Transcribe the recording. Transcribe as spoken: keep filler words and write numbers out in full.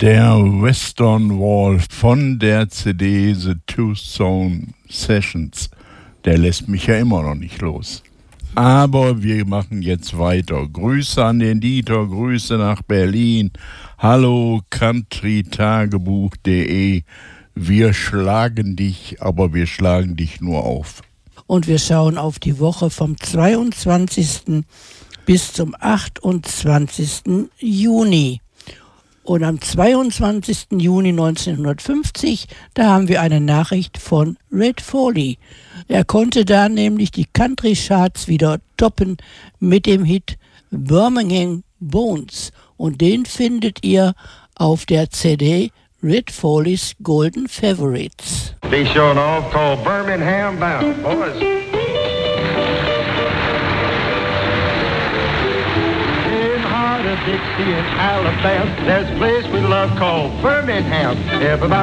Der Western Wall von der C D The Two Zone Sessions, der lässt mich ja immer noch nicht los. Aber wir machen jetzt weiter. Grüße an den Dieter, Grüße nach Berlin. Hallo countrytagebuch punkt de. Wir schlagen dich, aber wir schlagen dich nur auf. Und wir schauen auf die Woche vom zweiundzwanzigsten bis zum achtundzwanzigsten Juni. Und am zweiundzwanzigsten Juni neunzehnhundertfünfzig, da haben wir eine Nachricht von Red Foley. Er konnte da nämlich die Country Charts wieder toppen mit dem Hit Birmingham Bones. Und den findet ihr auf der C D Red Foley's Golden Favorites. Be sure and all call Birmingham bound, boys. Dixie in Alabama, there's a place we love called Birmingham. Everybody